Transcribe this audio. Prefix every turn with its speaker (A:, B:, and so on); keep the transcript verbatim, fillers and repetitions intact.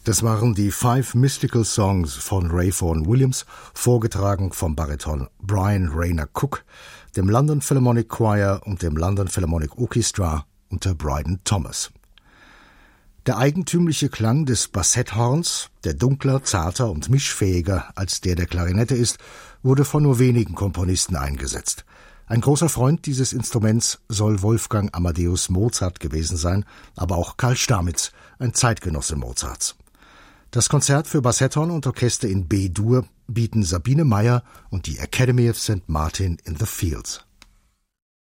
A: Das waren die Five Mystical Songs von Ray Vaughan Williams, vorgetragen vom Bariton Brian Rayner Cook, dem London Philharmonic Choir und dem London Philharmonic Orchestra unter Bryden Thomas. Der eigentümliche Klang des Bassetthorns, der dunkler, zarter und mischfähiger als der der Klarinette ist, wurde von nur wenigen Komponisten eingesetzt. Ein großer Freund dieses Instruments soll Wolfgang Amadeus Mozart gewesen sein, aber auch Karl Stamitz, ein Zeitgenosse Mozarts. Das Konzert für Bassetthorn und Orchester in B-Dur bieten Sabine Meyer und die Academy of Saint Martin in the Fields.